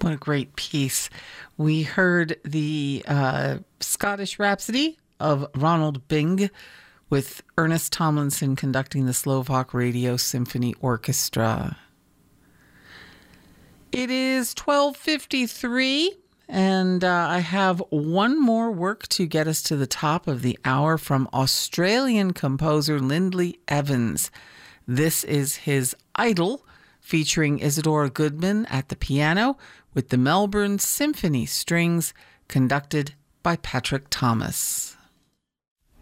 What a great piece. We heard the Scottish Rhapsody of Ronald Byng with Ernest Tomlinson conducting the Slovak Radio Symphony Orchestra. It is 12:53, and I have one more work to get us to the top of the hour from Australian composer Lindley Evans. This is his Idol, featuring Isadora Goodman at the piano with the Melbourne Symphony Strings, conducted by Patrick Thomas.